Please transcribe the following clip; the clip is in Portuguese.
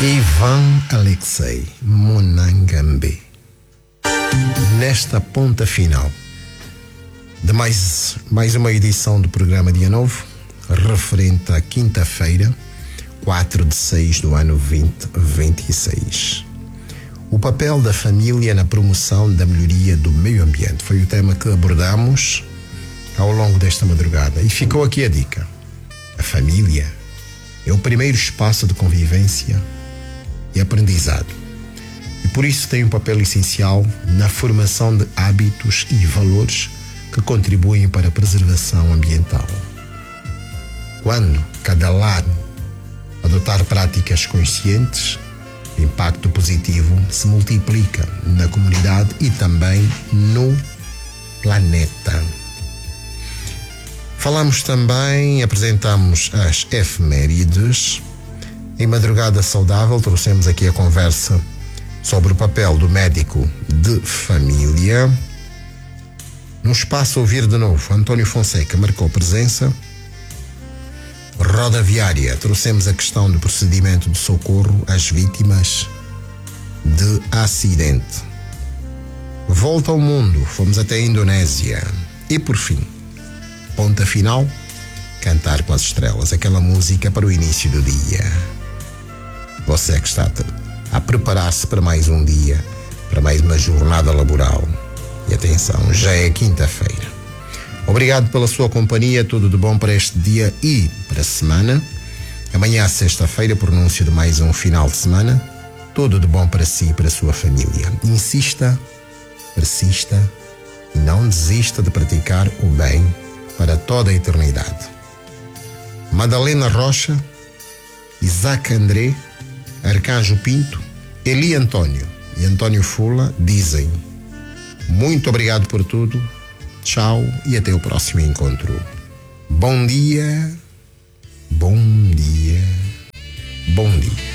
Ivan Alexei Monangambe. Nesta ponta final de mais uma edição do programa Dia Novo, referente à quinta-feira, 4 de 6 do ano 2026. O papel da família na promoção da melhoria do meio ambiente foi o tema que abordamos ao longo desta madrugada. E ficou aqui a dica. A família é o primeiro espaço de convivência e aprendizado. E por isso tem um papel essencial na formação de hábitos e valores que contribuem para a preservação ambiental. Quando cada lar adotar práticas conscientes, o impacto positivo se multiplica na comunidade e também no planeta. Falamos também, apresentamos as efemérides. Em Madrugada Saudável trouxemos aqui a conversa sobre o papel do médico de família. No espaço Ouvir de Novo, António Fonseca marcou presença. Rodoviária, trouxemos a questão do procedimento de socorro às vítimas de acidente. Volta ao mundo, fomos até a Indonésia. E por fim, ponta final, Cantar com as Estrelas, aquela música para o início do dia. Você que está a preparar-se para mais um dia, para mais uma jornada laboral. E atenção, já é quinta-feira. Obrigado pela sua companhia, tudo de bom para este dia e para a semana. Amanhã, sexta-feira, pronúncio de mais um final de semana. Tudo de bom para si e para a sua família. Insista, persista e não desista de praticar o bem para toda a eternidade. Madalena Rocha, Isaac André, Arcanjo Pinto, Eli Antônio e Antônio Fula dizem: muito obrigado por tudo. Tchau e até o próximo encontro. Bom dia.